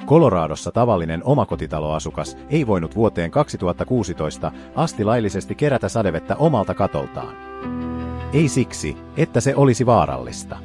Coloradossa tavallinen omakotitaloasukas ei voinut vuoteen 2016 asti laillisesti kerätä sadevettä omalta katoltaan. Ei siksi, että se olisi vaarallista.